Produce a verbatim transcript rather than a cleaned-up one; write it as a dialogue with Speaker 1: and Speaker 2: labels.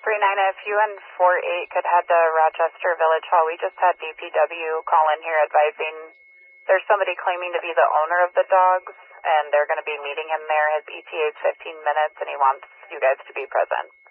Speaker 1: three nine, if you and four eight could head to Rochester Village Hall. We just had D P W call in here advising there's somebody claiming to be the owner of the dogs, and they're going to be meeting him there. His E T A is fifteen minutes, and he wants you guys to be present.